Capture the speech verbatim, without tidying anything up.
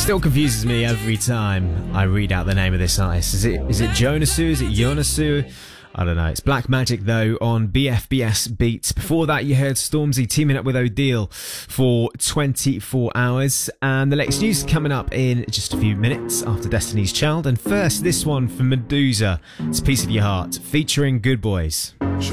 Still confuses me every time I read out the name of this artist. Is it is it Jonasu? Is it Yonasu? I don't know. It's Black Magic though on B F B S Beats. Before that you heard Stormzy teaming up with Odile for twenty-four hours. And the latest news coming up in just a few minutes after Destiny's Child. And first, this one from Medusa. It's Piece of Your Heart featuring Good Boys.